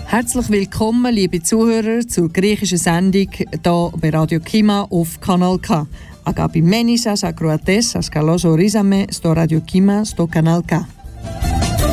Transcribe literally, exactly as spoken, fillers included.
Herzlich willkommen, liebe Zuhörer, zur griechischen Sendung hier bei Radio Kima auf Kanal K. Αγαπημένοι σας ακροατές, σας καλώς ορίσαμε στο Radio Kima στο Kanal K.